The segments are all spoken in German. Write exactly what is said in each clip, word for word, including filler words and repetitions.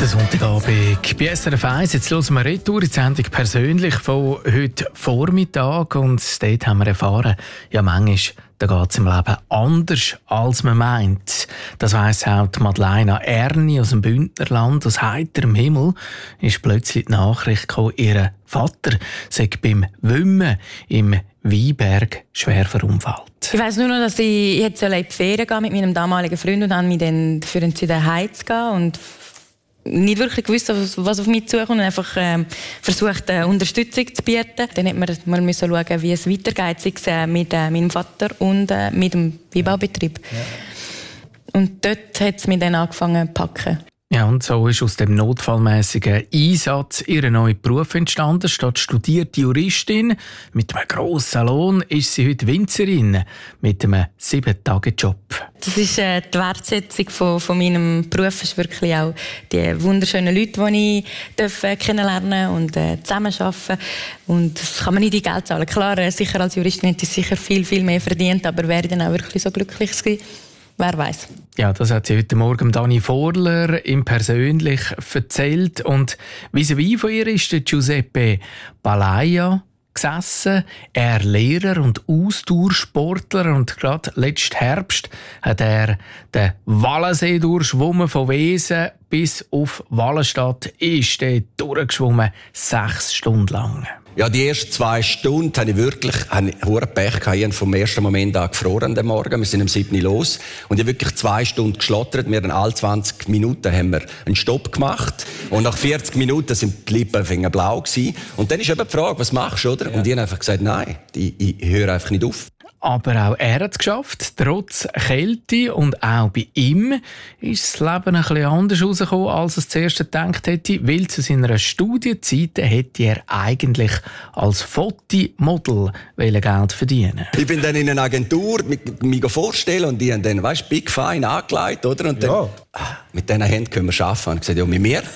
Sonntagabend bei S R F eins. Jetzt hören wir Retour in die Sendung persönlich von heute Vormittag. Und dort haben wir erfahren, ja, manchmal da geht es im Leben anders, als man meint. Das weiss auch die Madeleine Erni aus dem Bündnerland. Aus heiterem Himmel ist plötzlich die Nachricht gekommen, ihr Vater sei beim Wümmen im Weinberg schwer verunfallt. Ich weiss nur noch, dass ich jetzt in die Ferien gehen mit meinem damaligen Freund und dann mich dann für ihn zu den Heim zu gehen und nicht wirklich gewusst, was auf mich zukommt und einfach äh, versucht, äh, Unterstützung zu bieten. Dann hat man mal müssen schauen, wie es weitergeht, sei es äh, mit äh, meinem Vater und äh, mit dem Weinbaubetrieb. Ja. Und dort hat es mich dann angefangen zu packen. Ja, und so ist aus dem notfallmäßigen Einsatz ihr neuer Beruf entstanden. Statt studierte Juristin mit einem grossen Lohn ist sie heute Winzerin mit einem sieben-Tage-Job. Das ist äh, die Wertschätzung von, von meinem Beruf. Das ist wirklich auch die wunderschönen Leute, die ich darf, äh, kennenlernen und äh, zusammenarbeiten. Und das kann man nicht in Geld zahlen. Klar, äh, sicher als Juristin hätte ich sicher viel, viel mehr verdient, aber wäre ich dann auch wirklich so glücklich gewesen? Wer weiß. Ja, das hat sie heute Morgen Dani Vorler ihm persönlich erzählt. Und vis-à-vis von ihr ist der Giuseppe Balaya gesessen. Er Lehrer und Ausdauersportler. Und gerade letzten Herbst hat er den Wallensee durchschwommen, von Wesen bis auf Wallenstadt. Ist er durchgeschwommen, sechs Stunden lang. Ja, die ersten zwei Stunden hatte ich wirklich einen hohen Pech gehabt. Ich habe vom ersten Moment an gefroren am Morgen. Wir sind um sieben Uhr los. Und ich habe wirklich zwei Stunden geschlottert. Wir haben alle zwanzig Minuten haben wir einen Stopp gemacht. Und nach vierzig Minuten sind die Lippen blau gewesen. Und dann ist eben die Frage, was machst du, oder? Ja. Und ich habe einfach gesagt, nein, ich, ich höre einfach nicht auf. Aber auch er hat es geschafft, trotz Kälte. Und auch bei ihm ist das Leben ein bisschen anders herausgekommen, als er es zuerst gedacht hätte. Weil zu seiner Studienzeit hätte er eigentlich als Fotomodel Geld verdienen. Ich bin dann in einer Agentur, mich vorstellen und die haben dann, weißt du, Big Fine angelegt, oder? Und dann, ja. Mit diesen Händen können wir arbeiten. Und ich gesagt, ja, mit mir.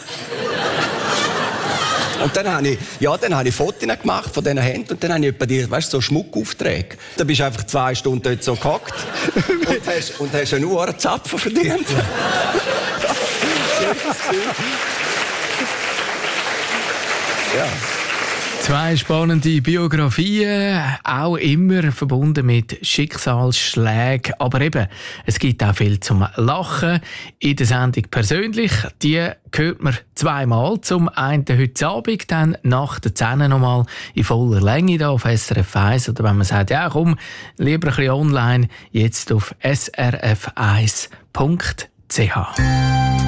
Und dann habe ich, ja, dann habe ich Fotos gemacht von diesen Händen und dann habe ich etwa die, weißt, so Schmuckaufträge. Da bist du einfach zwei Stunden dort so gehockt und hast, und hast einen Uhrenzapfen verdient. Ja. Zwei spannende Biografien, auch immer verbunden mit Schicksalsschlägen. Aber eben, es gibt auch viel zum Lachen in der Sendung persönlich. Die hört man zweimal. Zum einen heute Abend, dann nach der zehn nochmal in voller Länge hier auf S R F eins. Oder wenn man sagt, ja komm, lieber ein bisschen online, jetzt auf s r f eins punkt c h.